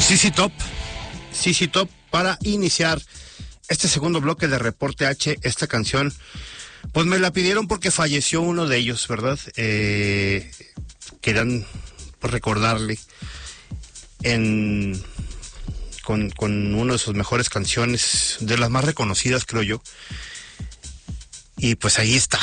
CC Top para iniciar este segundo bloque de Reporte H. Esta canción, pues me la pidieron porque falleció uno de ellos, ¿verdad? Querían recordarle con una de sus mejores canciones, de las más reconocidas, creo yo. Y pues ahí está.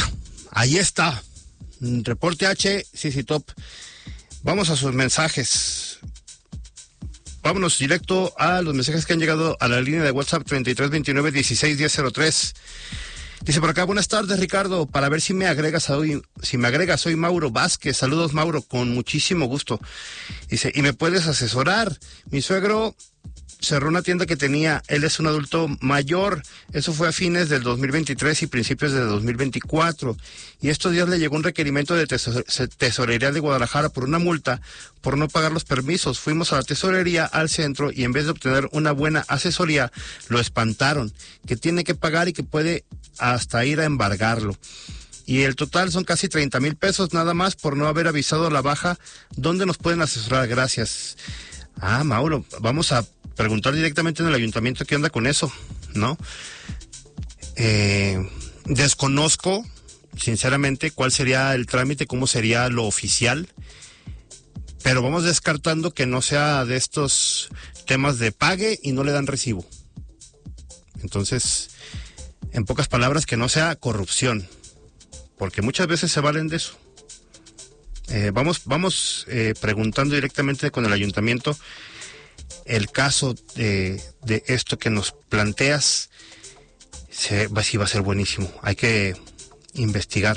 Reporte H, CC Top. Vamos a sus mensajes. Vámonos directo a los mensajes que han llegado a la línea de WhatsApp 3329-161003. Dice por acá: buenas tardes, Ricardo, para ver si me agregas hoy, soy Mauro Vázquez. Saludos, Mauro, con muchísimo gusto. Dice, ¿y me puedes asesorar? Mi suegro cerró una tienda que tenía, él es un adulto mayor, eso fue a fines del 2023 y principios de 2024, y estos días le llegó un requerimiento de tesorería de Guadalajara por una multa por no pagar los permisos. Fuimos a la tesorería, al centro, y en vez de obtener una buena asesoría, lo espantaron, que tiene que pagar y que puede hasta ir a embargarlo. Y el total son casi 30,000 pesos nada más por no haber avisado a la baja. ¿Dónde nos pueden asesorar? Gracias. Mauro, vamos a preguntar directamente en el ayuntamiento qué onda con eso, ¿no? Desconozco, sinceramente, cuál sería el trámite, cómo sería lo oficial, pero vamos descartando que no sea de estos temas de pague y no le dan recibo. Entonces, en pocas palabras, que no sea corrupción, porque muchas veces se valen de eso. Vamos preguntando directamente con el ayuntamiento el caso de esto que nos planteas. Sí, va a ser buenísimo. Hay que investigar.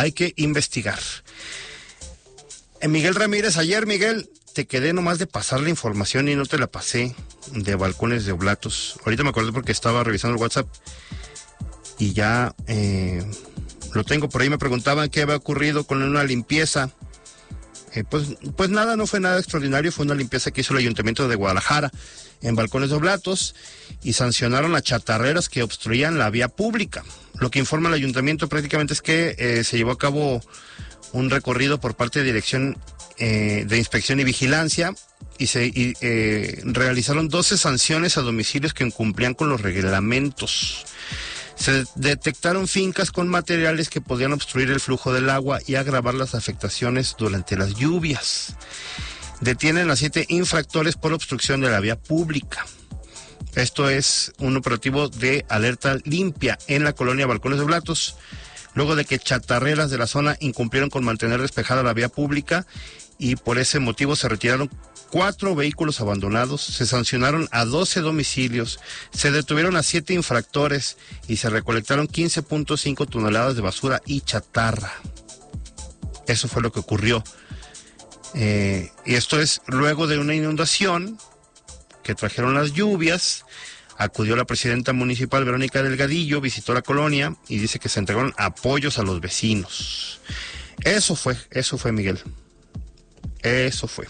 Miguel Ramírez, ayer, Miguel, te quedé nomás de pasar la información y no te la pasé, de Balcones de Oblatos. Ahorita me acordé porque estaba revisando el WhatsApp y ya lo tengo por ahí. Me preguntaban qué había ocurrido con una limpieza. Pues nada, no fue nada extraordinario. Fue una limpieza que hizo el Ayuntamiento de Guadalajara en Balcones de Oblatos y sancionaron a chatarreras que obstruían la vía pública. Lo que informa el Ayuntamiento prácticamente es que se llevó a cabo un recorrido por parte de Dirección de Inspección y Vigilancia y realizaron 12 sanciones a domicilios que incumplían con los reglamentos. Se detectaron fincas con materiales que podían obstruir el flujo del agua y agravar las afectaciones durante las lluvias. Detienen a 7 infractores por obstrucción de la vía pública. Esto es un operativo de alerta limpia en la colonia Balcones de Oblatos, luego de que chatarreras de la zona incumplieron con mantener despejada la vía pública y por ese motivo se retiraron 4 vehículos abandonados, se sancionaron a 12 domicilios, se detuvieron a 7 infractores y se recolectaron 15.5 toneladas de basura y chatarra. Eso fue lo que ocurrió. Y esto es luego de una inundación que trajeron las lluvias. Acudió la presidenta municipal, Verónica Delgadillo, visitó la colonia y dice que se entregaron apoyos a los vecinos. Eso fue, Miguel. Eso fue.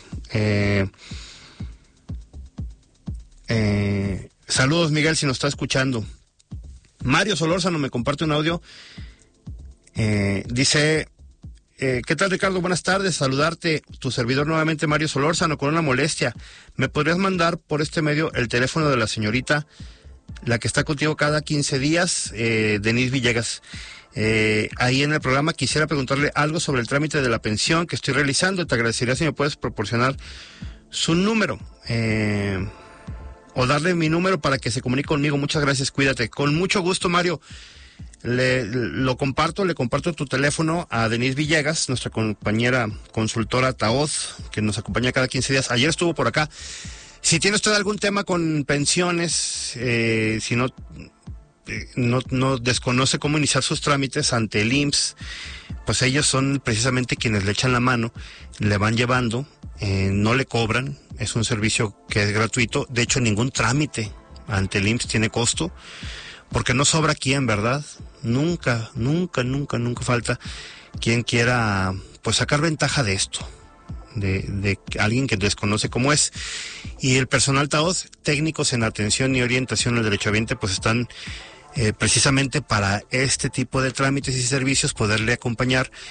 Saludos, Miguel, si nos está escuchando. Mario Solórzano me comparte un audio. Dice, ¿qué tal, Ricardo? Buenas tardes, saludarte. Tu servidor nuevamente, Mario Solórzano, con una molestia. ¿Me podrías mandar por este medio el teléfono de la señorita, la que está contigo cada 15 días, Denise Villegas? Ahí en el programa quisiera preguntarle algo sobre el trámite de la pensión que estoy realizando. Te agradecería si me puedes proporcionar su número o darle mi número para que se comunique conmigo. Muchas gracias, cuídate. Con mucho gusto, Mario. Le comparto tu teléfono a Denise Villegas, nuestra compañera consultora Taoz, que nos acompaña cada 15 días. Ayer estuvo por acá. Si tiene usted algún tema con pensiones, si no desconoce cómo iniciar sus trámites ante el IMSS, pues ellos son precisamente quienes le echan la mano, le van llevando, no le cobran, es un servicio que es gratuito. De hecho, ningún trámite ante el IMSS tiene costo, porque no sobra quien, ¿verdad? Nunca falta quien quiera pues sacar ventaja de esto, de alguien que desconoce cómo es. Y el personal Taoz, técnicos en atención y orientación al derechohabiente, pues están precisamente para este tipo de trámites y servicios, poderle acompañar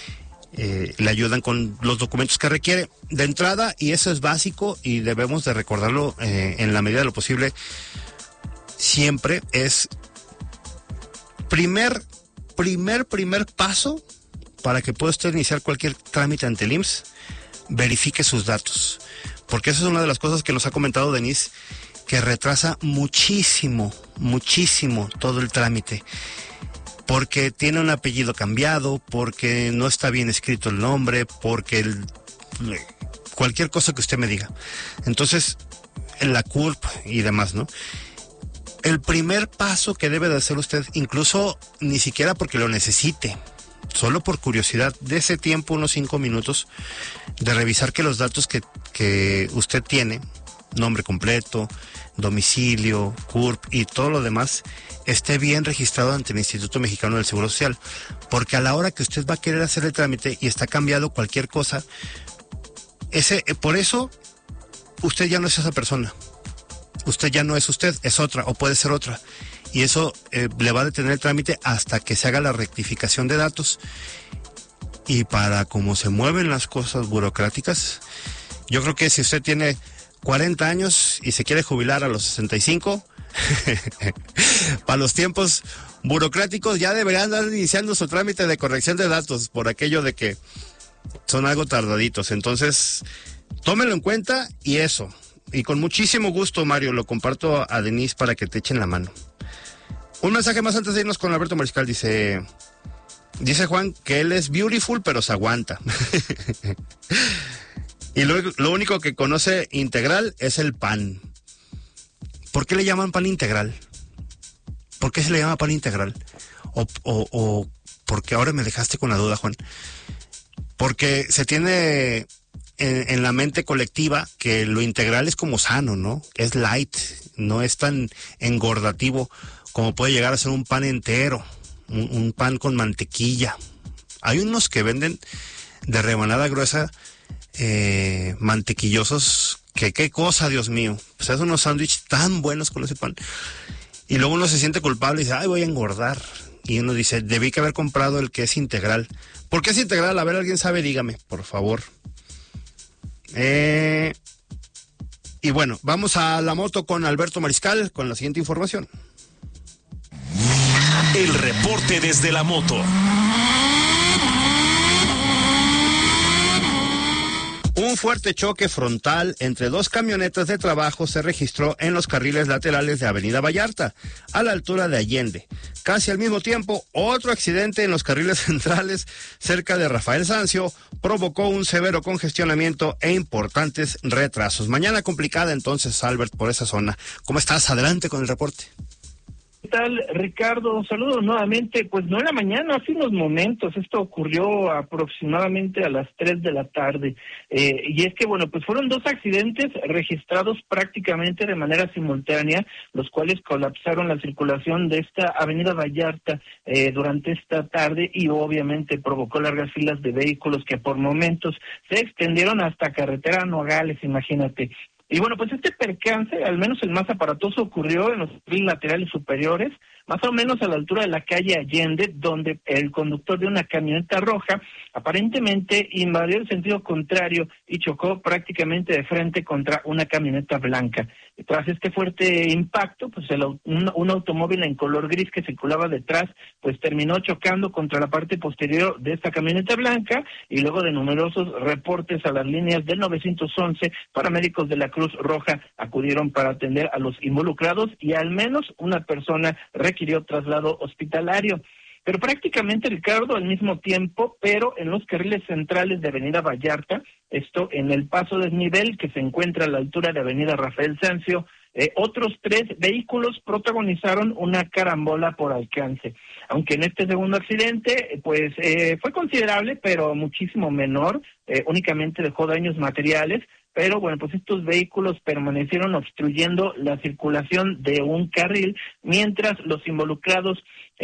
le ayudan con los documentos que requiere de entrada, y eso es básico y debemos de recordarlo en la medida de lo posible. Siempre es primer paso para que pueda usted iniciar cualquier trámite ante el IMSS. Verifique sus datos, porque esa es una de las cosas que nos ha comentado Denise, que retrasa muchísimo todo el trámite, porque tiene un apellido cambiado, porque no está bien escrito el nombre, porque cualquier cosa que usted me diga. Entonces, en la CURP y demás, ¿no? El primer paso que debe de hacer usted, incluso ni siquiera porque lo necesite, solo por curiosidad, de ese tiempo, unos 5 minutos, de revisar que los datos que usted tiene, nombre completo, domicilio, CURP y todo lo demás, esté bien registrado ante el Instituto Mexicano del Seguro Social. Porque a la hora que usted va a querer hacer el trámite y está cambiado cualquier cosa, por eso usted ya no es esa persona. Usted ya no es usted, es otra, o puede ser otra. Y eso le va a detener el trámite hasta que se haga la rectificación de datos. Y para cómo se mueven las cosas burocráticas, yo creo que si usted tiene 40 años y se quiere jubilar a los 65, para los tiempos burocráticos ya deberían andar iniciando su trámite de corrección de datos, por aquello de que son algo tardaditos. Entonces, tómenlo en cuenta, y eso. Y con muchísimo gusto, Mario, lo comparto a Denise para que te echen la mano. Un mensaje más antes de irnos con Alberto Mariscal. Dice Juan que él es beautiful, pero se aguanta. Y lo único que conoce integral es el pan. ¿Por qué le llaman pan integral? ¿Por qué se le llama pan integral? O porque ahora me dejaste con la duda, Juan. Porque se tiene en la mente colectiva que lo integral es como sano, ¿no? Es light, no es tan engordativo como puede llegar a ser un pan entero, un pan con mantequilla. Hay unos que venden de rebanada gruesa, mantequillosos, que qué cosa, Dios mío. Pues hacen unos sándwiches tan buenos con ese pan. Y luego uno se siente culpable y dice, ay, voy a engordar. Y uno dice, debí que haber comprado el que es integral. ¿Por qué es integral? A ver, alguien sabe, dígame, por favor. Y bueno, vamos a la moto con Alberto Mariscal con la siguiente información. El reporte desde la moto. Un fuerte choque frontal entre dos camionetas de trabajo se registró en los carriles laterales de Avenida Vallarta, a la altura de Allende. Casi al mismo tiempo, otro accidente en los carriles centrales cerca de Rafael Sanzio provocó un severo congestionamiento e importantes retrasos. Mañana complicada entonces, Albert, por esa zona. ¿Cómo estás? Adelante con el reporte. ¿Qué tal, Ricardo? Saludos nuevamente. Pues no en la mañana, hace unos momentos. Esto ocurrió aproximadamente a las 3 de la tarde. Y es que, bueno, pues fueron dos accidentes registrados prácticamente de manera simultánea, los cuales colapsaron la circulación de esta Avenida Vallarta durante esta tarde, y obviamente provocó largas filas de vehículos que por momentos se extendieron hasta carretera Nogales, imagínate. Y bueno, pues este percance, al menos el más aparatoso, ocurrió en los carriles laterales superiores, más o menos a la altura de la calle Allende, donde el conductor de una camioneta roja aparentemente invadió el sentido contrario y chocó prácticamente de frente contra una camioneta blanca. Tras este fuerte impacto, pues un automóvil en color gris que circulaba detrás, pues terminó chocando contra la parte posterior de esta camioneta blanca, y luego de numerosos reportes a las líneas del 911, paramédicos de la Cruz Roja acudieron para atender a los involucrados, y al menos una persona requirió traslado hospitalario. Pero prácticamente, Ricardo, al mismo tiempo, pero en los carriles centrales de Avenida Vallarta, esto en el paso desnivel que se encuentra a la altura de Avenida Rafael Sanzio, otros 3 vehículos protagonizaron una carambola por alcance. Aunque en este segundo accidente, pues fue considerable, pero muchísimo menor, únicamente dejó daños materiales. Pero bueno, pues estos vehículos permanecieron obstruyendo la circulación de un carril, mientras los involucrados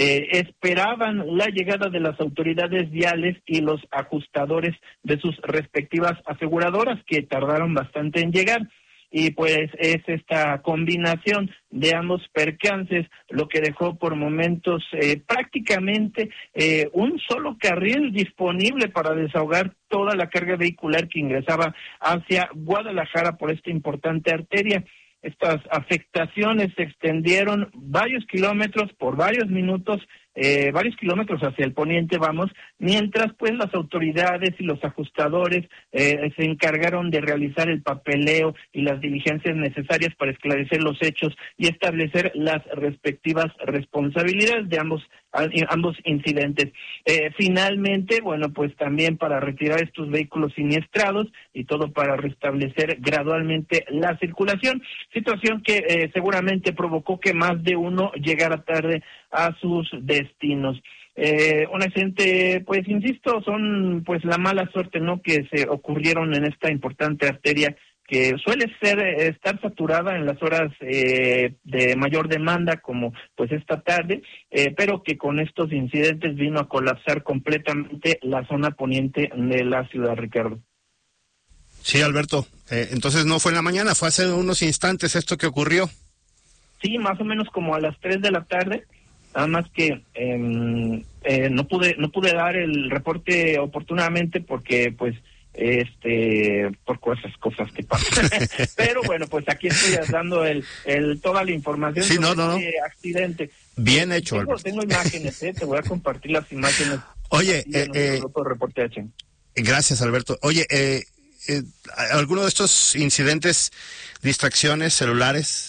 esperaban la llegada de las autoridades viales y los ajustadores de sus respectivas aseguradoras, que tardaron bastante en llegar. y pues es esta combinación de ambos percances lo que dejó por momentos prácticamente un solo carril disponible para desahogar toda la carga vehicular que ingresaba hacia Guadalajara por esta importante arteria. Estas afectaciones se extendieron varios kilómetros por varios minutos, varios kilómetros hacia el poniente, mientras pues las autoridades y los ajustadores se encargaron de realizar el papeleo y las diligencias necesarias para esclarecer los hechos y establecer las respectivas responsabilidades de ambos incidentes. Finalmente, bueno, pues también para retirar estos vehículos siniestrados y todo para restablecer gradualmente la circulación, situación que seguramente provocó que más de uno llegara tarde a sus destinos. Un accidente, pues insisto, son pues la mala suerte, ¿no?, que se ocurrieron en esta importante arteria que suele estar saturada en las horas de mayor demanda, como pues esta tarde, pero que con estos incidentes vino a colapsar completamente la zona poniente de la ciudad, Ricardo. Sí, Alberto, entonces no fue en la mañana, fue hace unos instantes esto que ocurrió. Sí, más o menos como a las 3 de la tarde, nada más que no pude dar el reporte oportunamente porque pues por esas cosas que pasan. Pero bueno, pues aquí estoy dando toda la información sí, sobre este accidente. Bien hecho. Tengo imágenes, te voy a compartir las imágenes. Oye, reporte H. Gracias, Alberto. Oye, ¿alguno de estos incidentes, distracciones celulares?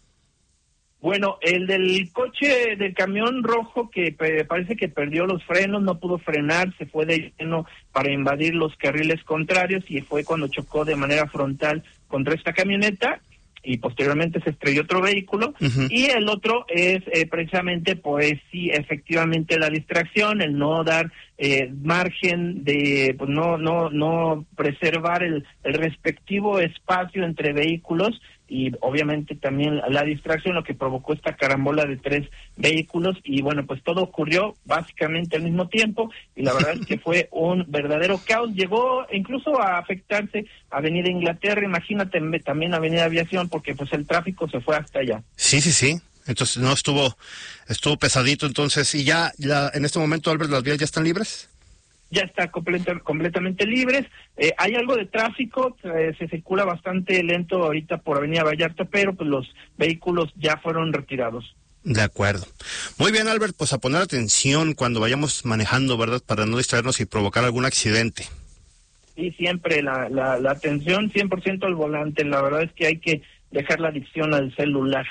Bueno, el del coche del camión rojo que parece que perdió los frenos, no pudo frenar, se fue de lleno para invadir los carriles contrarios y fue cuando chocó de manera frontal contra esta camioneta y posteriormente se estrelló otro vehículo. Uh-huh. Y el otro es precisamente, pues sí, efectivamente la distracción, el no dar margen de, pues no preservar el respectivo espacio entre vehículos, y obviamente también la distracción, lo que provocó esta carambola de 3 vehículos, y bueno, pues todo ocurrió básicamente al mismo tiempo, y la verdad es que fue un verdadero caos. Llegó incluso a afectarse Avenida Inglaterra, imagínate, también Avenida Aviación, porque pues el tráfico se fue hasta allá. Sí. Entonces no estuvo pesadito entonces, y ya en este momento, Albert, ¿las vías ya están libres? Ya está completamente libres. Hay algo de tráfico, se circula bastante lento ahorita por Avenida Vallarta, pero pues los vehículos ya fueron retirados. De acuerdo. Muy bien, Albert, pues a poner atención cuando vayamos manejando, ¿verdad? Para no distraernos y provocar algún accidente. Sí, siempre la atención 100% al volante. La verdad es que hay que dejar la adicción al celular.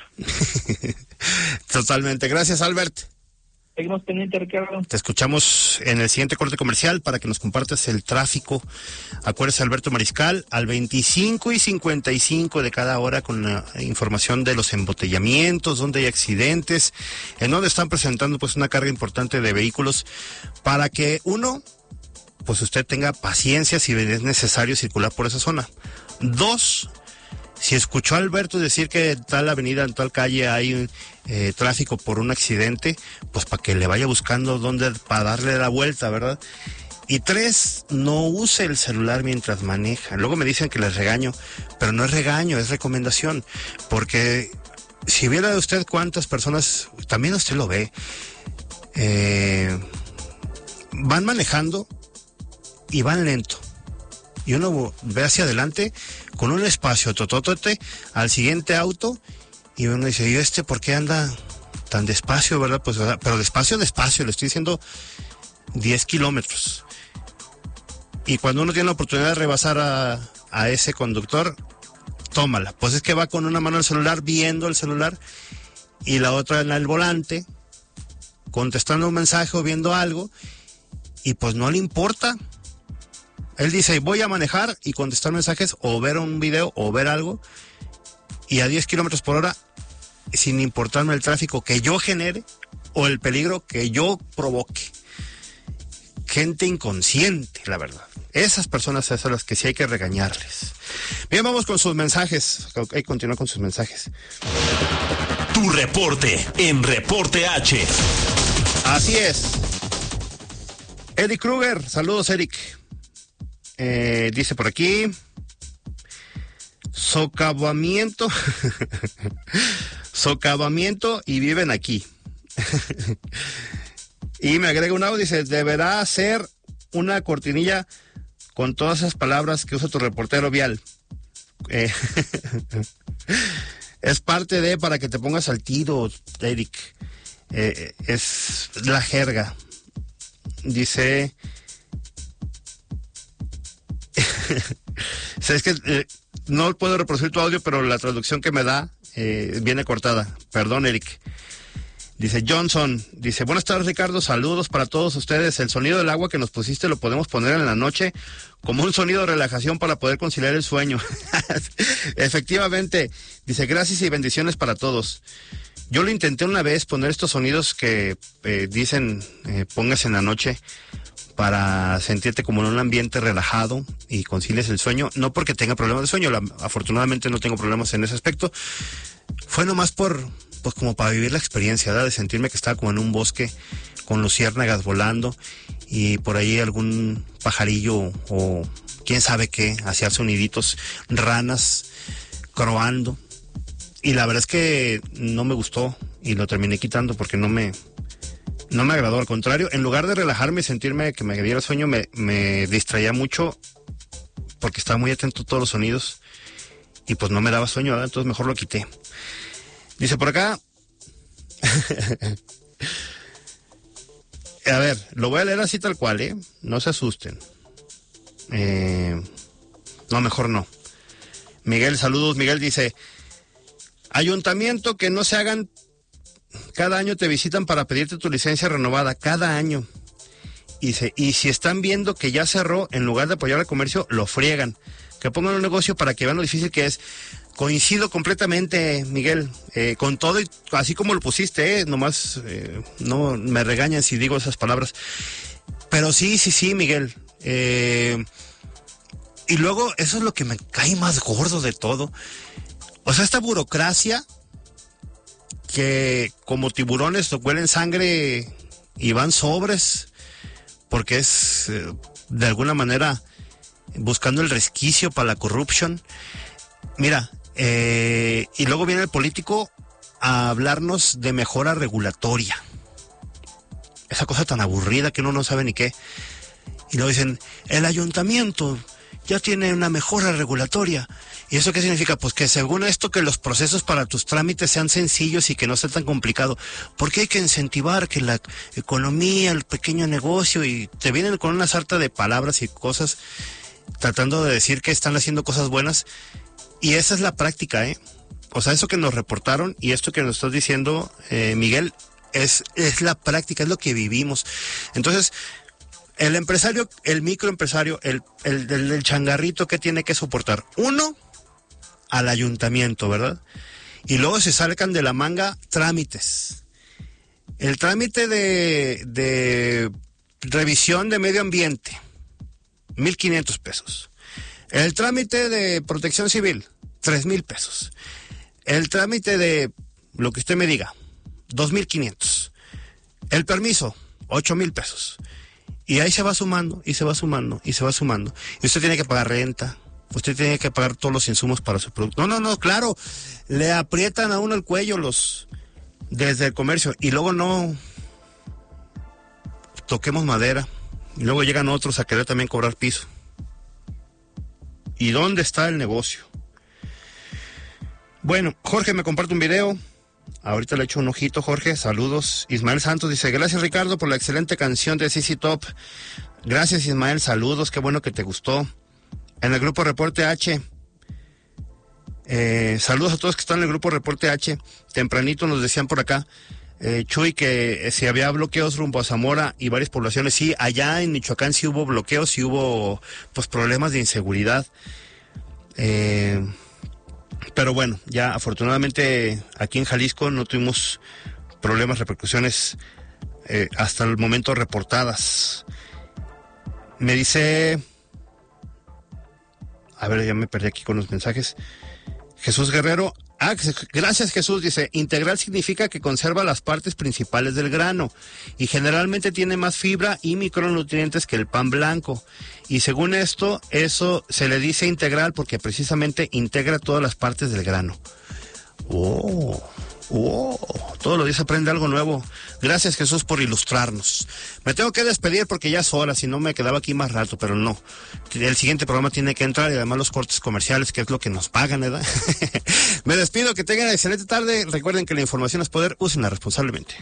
Totalmente. Gracias, Albert. Seguimos pendientes, Ricardo. Te escuchamos en el siguiente corte comercial para que nos compartas el tráfico. Acuérdese, Alberto Mariscal, al 25 y 55 de cada hora con la información de los embotellamientos, donde hay accidentes, en donde están presentando pues una carga importante de vehículos, para que pues usted tenga paciencia si es necesario circular por esa zona. 2, si escuchó a Alberto decir que en tal avenida, en tal calle hay tráfico por un accidente, pues para que le vaya buscando dónde para darle la vuelta, ¿verdad? Y 3, no use el celular mientras maneja. Luego me dicen que les regaño, pero no es regaño, es recomendación. Porque si viera usted cuántas personas, también usted lo ve, van manejando y van lento. Y uno ve hacia adelante con un espacio tototote al siguiente auto, y uno dice, ¿y por qué anda tan despacio, verdad? Pues, pero despacio, le estoy diciendo 10 kilómetros. Y cuando uno tiene la oportunidad de rebasar a ese conductor, tómala. Pues es que va con una mano al celular, viendo el celular, y la otra en el volante, contestando un mensaje o viendo algo, y pues no le importa. Él dice, voy a manejar y contestar mensajes o ver un video o ver algo, y a 10 kilómetros por hora, sin importarme el tráfico que yo genere o el peligro que yo provoque. Gente inconsciente, la verdad. Esas personas son las que sí hay que regañarles. Bien, vamos con sus mensajes. Ok, continúa con sus mensajes. Tu reporte en Reporte H. Así es. Eric Kruger, saludos, Eric. Dice por aquí, socavamiento, socavamiento y viven aquí. Y me agrega un audio, dice, deberá ser una cortinilla con todas esas palabras que usa tu reportero vial. Es parte de, para que te pongas al tiro, Eric. Es la jerga. Dice... Es que no puedo reproducir tu audio, pero la traducción que me da viene cortada. Perdón, Eric. Dice Johnson, dice, buenas tardes, Ricardo, saludos para todos ustedes. El sonido del agua que nos pusiste lo podemos poner en la noche como un sonido de relajación para poder conciliar el sueño. Efectivamente, dice, gracias y bendiciones para todos. Yo lo intenté una vez, poner estos sonidos que dicen pongas en la noche para sentirte como en un ambiente relajado y concilies el sueño, no porque tenga problemas de sueño, afortunadamente no tengo problemas en ese aspecto, fue nomás pues como para vivir la experiencia, ¿verdad? De sentirme que estaba como en un bosque con luciérnagas volando y por ahí algún pajarillo o quién sabe qué, hacía soniditos, ranas croando, y la verdad es que no me gustó y lo terminé quitando porque no me agradó, al contrario, en lugar de relajarme y sentirme que me diera sueño, me distraía mucho porque estaba muy atento a todos los sonidos y pues no me daba sueño, ¿verdad? Entonces mejor lo quité. Dice por acá, a ver, lo voy a leer así tal cual, no se asusten. No, mejor no. Miguel, saludos. Miguel dice, ayuntamiento, que no se hagan, cada año te visitan para pedirte tu licencia renovada, cada año. Dice, y si están viendo que ya cerró, en lugar de apoyar al comercio, lo friegan. Que pongan un negocio para que vean lo difícil que es. Coincido completamente, Miguel, con todo y así como lo pusiste, nomás no me regañan si digo esas palabras. Pero sí, Miguel. Y luego, eso es lo que me cae más gordo de todo. O sea, esta burocracia que como tiburones huelen sangre y van sobres, porque es de alguna manera buscando el resquicio para la corrupción. Mira, y luego viene el político a hablarnos de mejora regulatoria. Esa cosa tan aburrida que uno no sabe ni qué. Y luego dicen, el ayuntamiento ya tiene una mejora regulatoria. ¿Y eso qué significa? Pues que según esto, que los procesos para tus trámites sean sencillos y que no sea tan complicado. Porque hay que incentivar que la economía, el pequeño negocio, y te vienen con una sarta de palabras y cosas tratando de decir que están haciendo cosas buenas. Y esa es la práctica, O sea, eso que nos reportaron y esto que nos estás diciendo, Miguel, es la práctica, es lo que vivimos. Entonces, el empresario, el microempresario, el changarrito, ¿qué tiene que soportar? Uno, al ayuntamiento, ¿verdad? Y luego se sacan de la manga trámites. El trámite de revisión de medio ambiente, 1,500 pesos. El trámite de protección civil, 3,000 pesos. El trámite de lo que usted me diga, 2,500. El permiso, 8,000 pesos. Y ahí se va sumando, y se va sumando, y se va sumando. Y usted tiene que pagar renta, usted tiene que pagar todos los insumos para su producto. No, claro, le aprietan a uno el cuello desde el comercio, y luego no toquemos madera, y luego llegan otros a querer también cobrar piso. ¿Y dónde está el negocio? Bueno, Jorge me comparte un video. Ahorita le echo un ojito, Jorge. Saludos. Ismael Santos dice, gracias, Ricardo, por la excelente canción de CC Top. Gracias, Ismael. Saludos. Qué bueno que te gustó. En el grupo Reporte H. Saludos a todos que están en el grupo Reporte H. Tempranito nos decían por acá, Chuy, que si había bloqueos rumbo a Zamora y varias poblaciones. Sí, allá en Michoacán sí hubo bloqueos, sí hubo pues problemas de inseguridad. Pero bueno, ya afortunadamente aquí en Jalisco no tuvimos problemas, repercusiones hasta el momento reportadas. Me dice, a ver, ya me perdí aquí con los mensajes. Jesús Guerrero, Gracias, Jesús. Dice, integral significa que conserva las partes principales del grano y generalmente tiene más fibra y micronutrientes que el pan blanco. Y según esto, eso se le dice integral porque precisamente integra todas las partes del grano. Todos los días aprende algo nuevo. Gracias, Jesús, por ilustrarnos. Me tengo que despedir porque ya es hora, si no me quedaba aquí más rato, pero no. El siguiente programa tiene que entrar y además los cortes comerciales, que es lo que nos pagan, ¿verdad? Me despido, que tengan excelente tarde. Recuerden que la información es poder, úsenla responsablemente.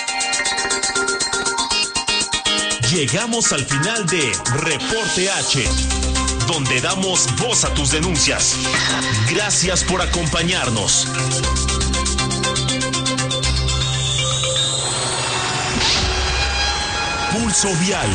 Llegamos al final de Reporte H, donde damos voz a tus denuncias. Gracias por acompañarnos. Pulso Vial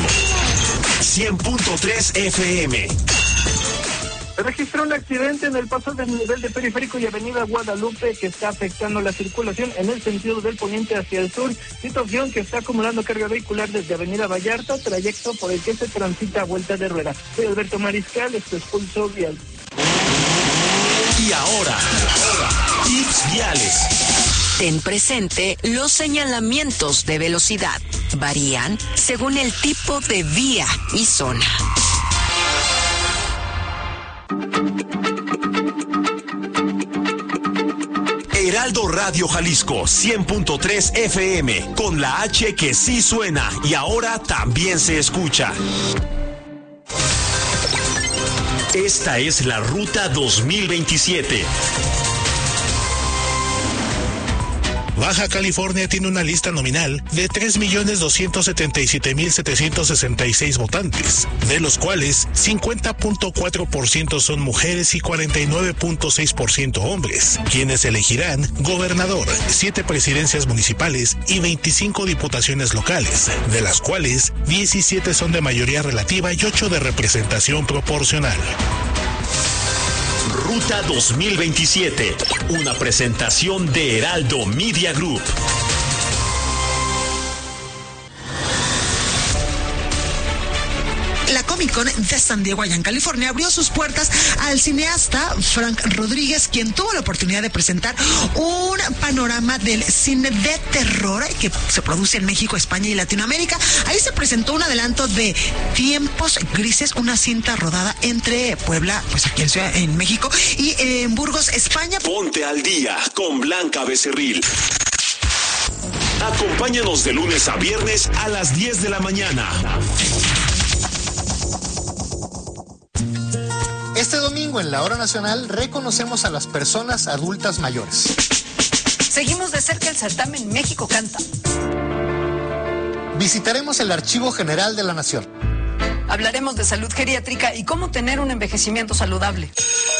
100.3 FM. Se registró un accidente en el paso del nivel de Periférico y Avenida Guadalupe que está afectando la circulación en el sentido del poniente hacia el sur, situación que está acumulando carga vehicular desde Avenida Vallarta, trayecto por el que se transita a vuelta de rueda. Soy Alberto Mariscal, esto es Pulso Vial. Y ahora, tips viales. Ten presente los señalamientos de velocidad. Varían según el tipo de vía y zona. Heraldo Radio Jalisco 100.3 FM, con la H que sí suena y ahora también se escucha. Esta es la Ruta 2027. Baja California tiene una lista nominal de 3.277.766 votantes, de los cuales 50.4% son mujeres y 49.6% hombres, quienes elegirán gobernador, 7 presidencias municipales y 25 diputaciones locales, de las cuales 17 son de mayoría relativa y 8 de representación proporcional. Ruta 2027, una presentación de Heraldo Media Group. La Comic Con de San Diego, allá en California, abrió sus puertas al cineasta Frank Rodríguez, quien tuvo la oportunidad de presentar un panorama del cine de terror que se produce en México, España y Latinoamérica. Ahí se presentó un adelanto de Tiempos Grises, una cinta rodada entre Puebla, pues aquí en México, y en Burgos, España. Ponte al día con Blanca Becerril. Acompáñanos de lunes a viernes a las 10 de la mañana. Este domingo en la Hora Nacional reconocemos a las personas adultas mayores. Seguimos de cerca el certamen México Canta. Visitaremos el Archivo General de la Nación. Hablaremos de salud geriátrica y cómo tener un envejecimiento saludable.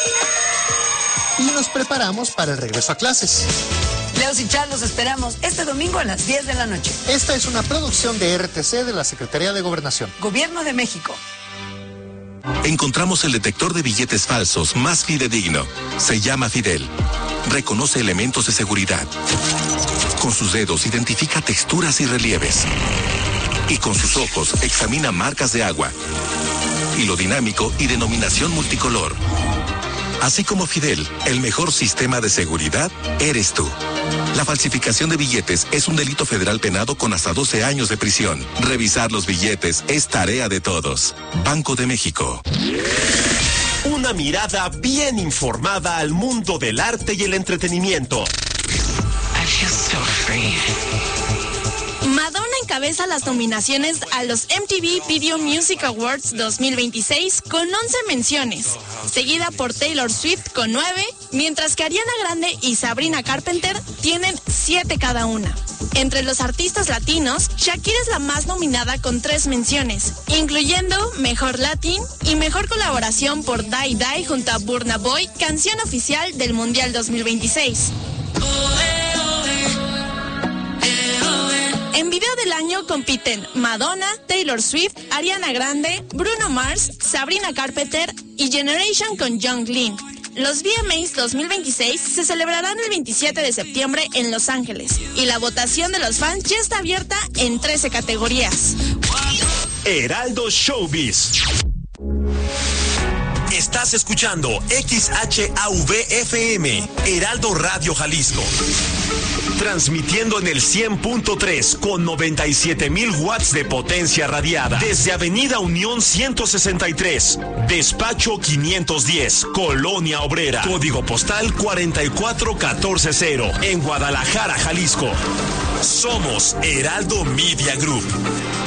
Y nos preparamos para el regreso a clases. Leos y Char, los esperamos este domingo a las 10 de la noche. Esta es una producción de RTC de la Secretaría de Gobernación. Gobierno de México. Encontramos el detector de billetes falsos más fidedigno. Se llama Fidel. Reconoce elementos de seguridad. Con sus dedos identifica texturas y relieves. Y con sus ojos examina marcas de agua. Hilo dinámico y denominación multicolor. Así como Fidel, el mejor sistema de seguridad eres tú. La falsificación de billetes es un delito federal penado con hasta 12 años de prisión. Revisar los billetes es tarea de todos. Banco de México. Una mirada bien informada al mundo del arte y el entretenimiento. Madonna encabeza las nominaciones a los MTV Video Music Awards 2026 con 11 menciones, seguida por Taylor Swift con 9, mientras que Ariana Grande y Sabrina Carpenter tienen 7 cada una. Entre los artistas latinos, Shakira es la más nominada con 3 menciones, incluyendo Mejor Latin y Mejor Colaboración por Die Die junto a Burna Boy, canción oficial del Mundial 2026. En video del año compiten Madonna, Taylor Swift, Ariana Grande, Bruno Mars, Sabrina Carpenter y Generation con Young Lean. Los VMAs 2026 se celebrarán el 27 de septiembre en Los Ángeles y la votación de los fans ya está abierta en 13 categorías. Heraldo Showbiz. Está Estás escuchando XHAV-FM, Heraldo Radio Jalisco. Transmitiendo en el 100.3 con 97,000 watts de potencia radiada. Desde Avenida Unión 163, Despacho 510, Colonia Obrera. Código postal 44140, en Guadalajara, Jalisco. Somos Heraldo Media Group.